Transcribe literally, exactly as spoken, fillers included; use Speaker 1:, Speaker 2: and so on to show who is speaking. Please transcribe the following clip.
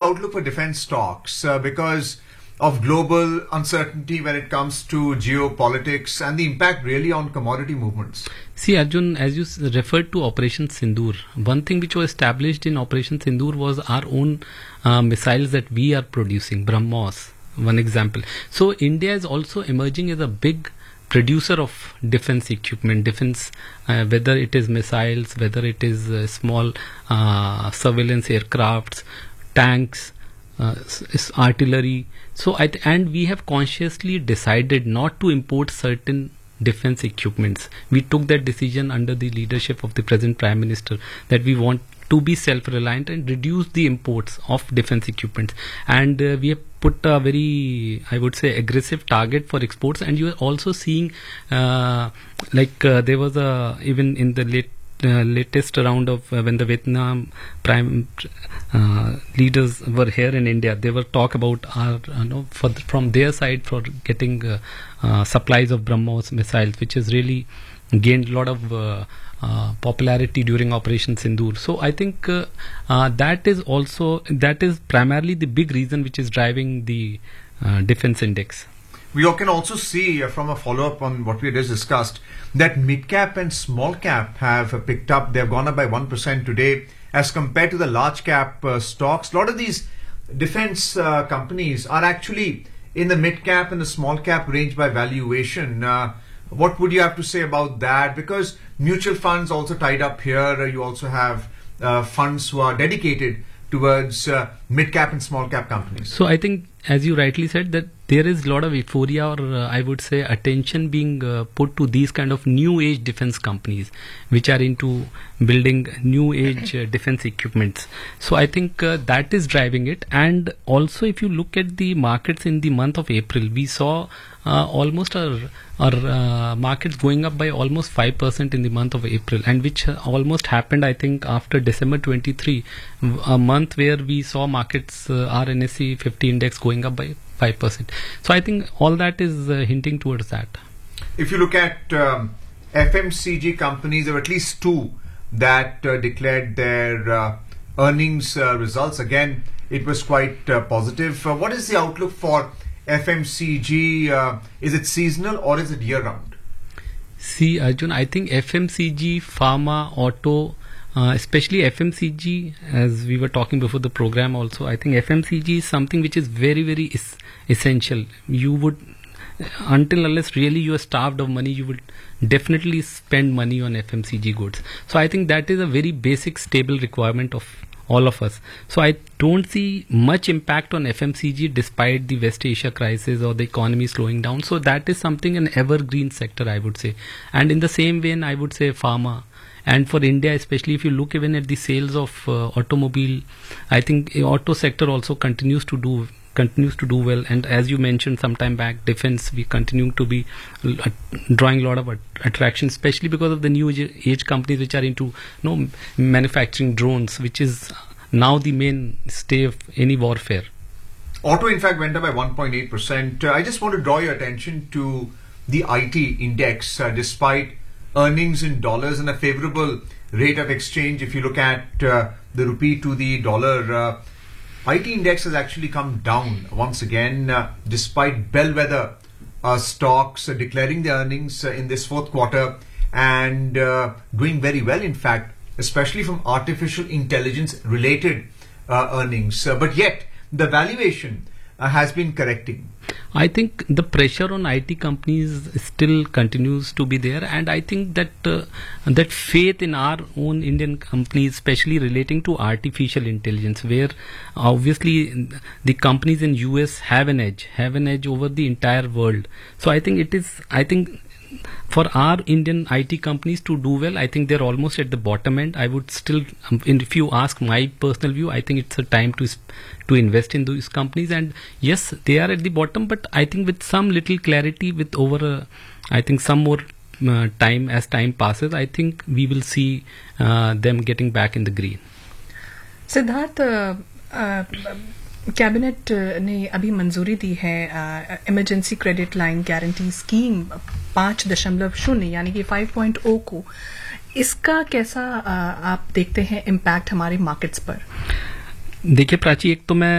Speaker 1: outlook for defense stocks uh, because of global uncertainty when it comes to geopolitics and the impact really on commodity movements?
Speaker 2: See, Arjun, as you s- referred to Operation Sindoor, one thing which was established in Operation Sindoor was our own uh, missiles that we are producing, BrahMos, one example. So India is also emerging as a big producer of defense equipment, defense, uh, whether it is missiles, whether it is uh, small uh, surveillance aircrafts, tanks, uh, s- s- artillery. So, I th- and we have consciously decided not to import certain defense equipments. We took that decision under the leadership of the present Prime Minister that we want to be self-reliant and reduce the imports of defense equipment. And uh, we have put a very, I would say, aggressive target for exports. And you are also seeing, uh, like uh, there was a, even in the late uh, latest round of uh, when the Vietnam prime uh, leaders were here in India, they were talk about our, you know, for the, from their side for getting uh, uh, supplies of BrahMos missiles, which has really gained a lot of uh, uh, popularity during Operation Sindoor. So I think uh, uh, that is also, that is primarily the big reason which is driving the uh, defense index.
Speaker 1: We all can also see uh, from a follow-up on what we just discussed that mid-cap and small-cap have uh, picked up. They've gone up by one percent today as compared to the large-cap uh, stocks. A lot of these defense uh, companies are actually in the mid-cap and the small-cap range by valuation. Uh, what would you have to say about that? Because mutual funds also tied up here. Uh, you also have uh, funds who are dedicated towards uh, mid-cap and small-cap companies.
Speaker 2: So I think, as you rightly said, that there is a lot of euphoria, or uh, I would say attention being uh, put to these kind of new age defense companies which are into building new age uh, defense equipments. So I think uh, that is driving it. And also, if you look at the markets in the month of April, we saw uh, almost our, our uh, markets going up by almost five percent in the month of April, and which uh, almost happened, I think, after December twenty-three, a month where we saw markets, uh, our N S E fifty index going up by five percent. So I think all that is uh, hinting towards that.
Speaker 1: If you look at um, F M C G companies, there were at least two that uh, declared their uh, earnings uh, results. Again, it was quite uh, positive. Uh, what is the outlook for F M C G? Uh, is it seasonal or is it year-round?
Speaker 2: See, Arjun, I think F M C G, pharma, auto, Uh, especially F M C G, as we were talking before the program also, I think F M C G is something which is very, very is- essential. You would, until unless really you are starved of money, you would definitely spend money on F M C G goods. So I think that is a very basic, stable requirement of all of us. So I don't see much impact on F M C G despite the West Asia crisis or the economy slowing down. So that is something, an evergreen sector, I would say. And in the same vein, I would say pharma. And for India, especially if you look even at the sales of uh, automobile, I think the auto sector also continues to do continues to do well. And as you mentioned some time back, defense, we continue to be uh, drawing a lot of att- attraction, especially because of the new age age companies which are into, you know, manufacturing drones, which is now the mainstay of any warfare.
Speaker 1: Auto, in fact, went up by one point eight percent. Uh, I just want to draw your attention to the I T index, uh, despite earnings in dollars and a favorable rate of exchange. If you look at uh, the rupee to the dollar, uh, I T index has actually come down once again, uh, despite bellwether uh, stocks uh, declaring their earnings uh, in this fourth quarter and uh, doing very well, in fact, especially from artificial intelligence related uh, earnings. Uh, but yet, the valuation uh, has been correcting.
Speaker 2: I think the pressure on I T companies still continues to be there, and I think that uh, that faith in our own Indian companies, especially relating to artificial intelligence, where obviously the companies in U S have an edge, have an edge over the entire world. So I think it is, I think for our Indian I T companies to do well, I think they're almost at the bottom end. I would still, um, if you ask my personal view, I think it's a time to to invest in those companies. And yes, they are at the bottom, but I think with some little clarity, with over, a, I think some more uh, time as time passes, I think we will see uh, them getting back in the green.
Speaker 3: Siddharth, cabinet ने अभी मंजूरी दी है emergency credit line guarantee scheme पाँच दशमलव शून्य यानी कि five point ओ को, इसका कैसा आप देखते हैं इम्पैक्ट हमारे मार्केट्स पर?
Speaker 2: देखिए प्राची, एक तो मैं